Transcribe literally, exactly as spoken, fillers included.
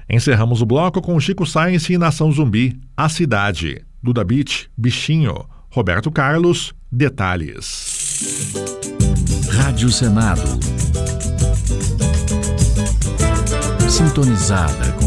Encerramos o bloco com Chico Science e Nação Zumbi, A Cidade, Duda Beat, Bichinho, Roberto Carlos, Detalhes. Rádio Senado. Sintonizada